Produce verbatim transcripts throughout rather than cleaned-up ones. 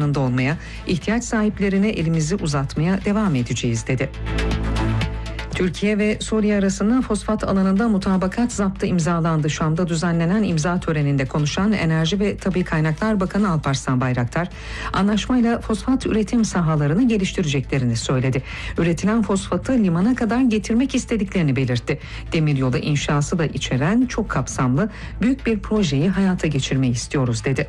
yanında olmaya, ihtiyaç sahiplerine elimizi uzatmaya devam edeceğiz dedi. Türkiye ve Suriye arasında fosfat alanında mutabakat zaptı imzalandı. Şam'da düzenlenen imza töreninde konuşan Enerji ve Tabii Kaynaklar Bakanı Alparslan Bayraktar, anlaşmayla fosfat üretim sahalarını geliştireceklerini söyledi. Üretilen fosfatı limana kadar getirmek istediklerini belirtti. Demiryolu inşası da içeren çok kapsamlı büyük bir projeyi hayata geçirmeyi istiyoruz dedi.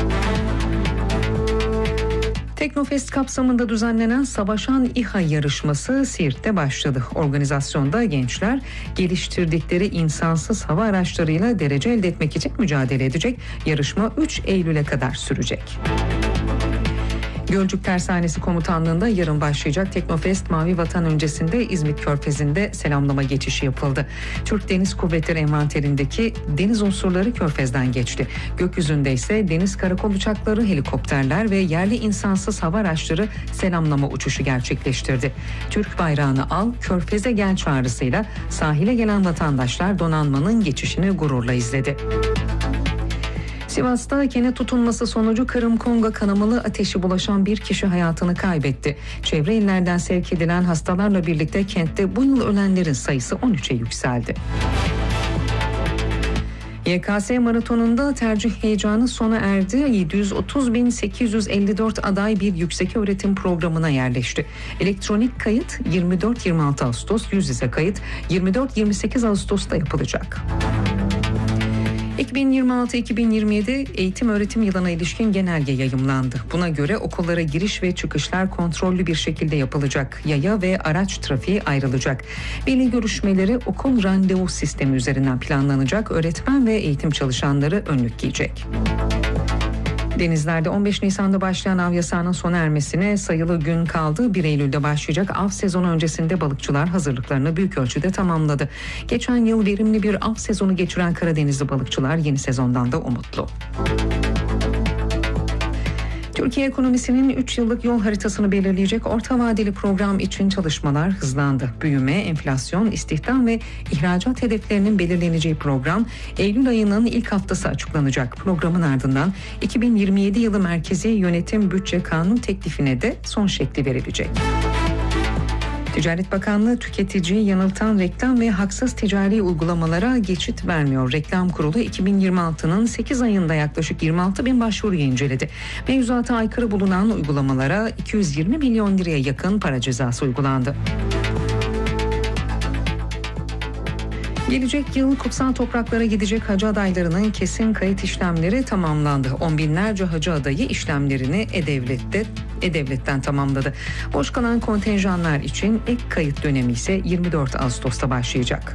Teknofest kapsamında düzenlenen Savaşan İHA yarışması Siirt'te başladı. Organizasyonda gençler geliştirdikleri insansız hava araçlarıyla derece elde etmek için mücadele edecek. Yarışma üç Eylül'e kadar sürecek. Gölcük Tersanesi Komutanlığı'nda yarın başlayacak Teknofest Mavi Vatan öncesinde İzmit Körfezi'nde selamlama geçişi yapıldı. Türk Deniz Kuvvetleri envanterindeki deniz unsurları Körfez'den geçti. Gökyüzünde ise deniz karakol uçakları, helikopterler ve yerli insansız hava araçları selamlama uçuşu gerçekleştirdi. Türk bayrağını al, Körfez'e gel çağrısıyla sahile gelen vatandaşlar donanmanın geçişini gururla izledi. Sivas'ta kene tutulması sonucu Kırım-Kongo kanamalı ateşi bulaşan bir kişi hayatını kaybetti. Çevre illerden sevk edilen hastalarla birlikte kentte bu yıl ölenlerin sayısı on üçe yükseldi. Y K S maratonunda tercih heyecanı sona erdi. yedi yüz otuz bin sekiz yüz elli dört aday bir yükseköğretim programına yerleşti. Elektronik kayıt yirmi dört yirmi altı Ağustos, yüz yüze kayıt yirmi dört yirmi sekiz Ağustos'ta yapılacak. iki bin yirmi altı iki bin yirmi yedi eğitim öğretim yılına ilişkin genelge yayımlandı. Buna göre okullara giriş ve çıkışlar kontrollü bir şekilde yapılacak. Yaya ve araç trafiği ayrılacak. Veli görüşmeleri okul randevu sistemi üzerinden planlanacak. Öğretmen ve eğitim çalışanları önlük giyecek. Denizlerde on beş Nisan'da başlayan av yasağının sona ermesine sayılı gün kaldı. bir Eylül'de başlayacak av sezonu öncesinde balıkçılar hazırlıklarını büyük ölçüde tamamladı. Geçen yıl verimli bir av sezonu geçiren Karadenizli balıkçılar yeni sezondan da umutlu. Türkiye ekonomisinin üç yıllık yol haritasını belirleyecek orta vadeli program için çalışmalar hızlandı. Büyüme, enflasyon, istihdam ve ihracat hedeflerinin belirleneceği program Eylül ayının ilk haftası açıklanacak. Programın ardından iki bin yirmi yedi yılı Merkezi Yönetim Bütçe Kanun teklifine de son şekli verilecek. Ticaret Bakanlığı tüketiciyi yanıltan reklam ve haksız ticari uygulamalara geçit vermiyor. Reklam Kurulu iki bin yirmi altının sekiz ayında yaklaşık yirmi altı bin başvuruyu inceledi. Mevzuata aykırı bulunan uygulamalara iki yüz yirmi milyon liraya yakın para cezası uygulandı. Gelecek yıl kutsal topraklara gidecek hacı adaylarının kesin kayıt işlemleri tamamlandı. On binlerce hacı adayı işlemlerini E-Devlet'te E-Devlet'ten tamamladı. Boş kalan kontenjanlar için ek kayıt dönemi ise yirmi dört Ağustos'ta başlayacak.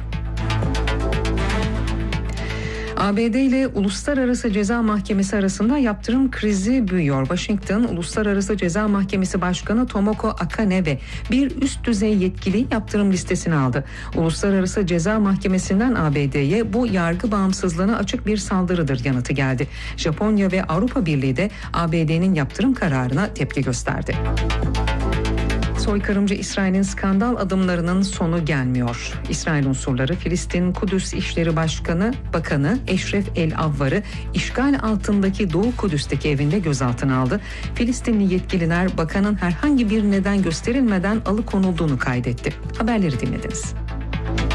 A B D ile Uluslararası Ceza Mahkemesi arasında yaptırım krizi büyüyor. Washington, Uluslararası Ceza Mahkemesi Başkanı Tomoko Akane ve bir üst düzey yetkili yaptırım listesini aldı. Uluslararası Ceza Mahkemesi'nden A B D'ye bu yargı bağımsızlığına açık bir saldırıdır yanıtı geldi. Japonya ve Avrupa Birliği de A B D'nin yaptırım kararına tepki gösterdi. Soykırımcı İsrail'in skandal adımlarının sonu gelmiyor. İsrail unsurları Filistin Kudüs İşleri Başkanı Bakanı Eşref El-Avvar'ı işgal altındaki Doğu Kudüs'teki evinde gözaltına aldı. Filistinli yetkililer bakanın herhangi bir neden gösterilmeden alıkonulduğunu kaydetti. Haberleri dinlediniz.